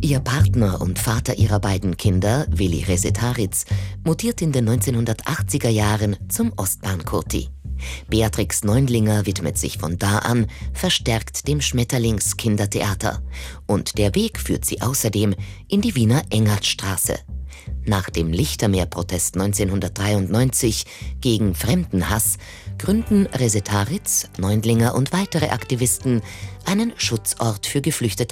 Ihr Partner und Vater ihrer beiden Kinder, Willi Resetaritz, mutiert in den 1980er Jahren zum Ostbahn-Kurti. Beatrix Neundlinger widmet sich von da an verstärkt dem Schmetterlings-Kindertheater. Und der Weg führt sie außerdem in die Wiener Engertstraße. Nach dem Lichtermeer-Protest 1993 gegen Fremdenhass gründen Resetaritz, Neundlinger und weitere Aktivisten einen Schutzort für geflüchtete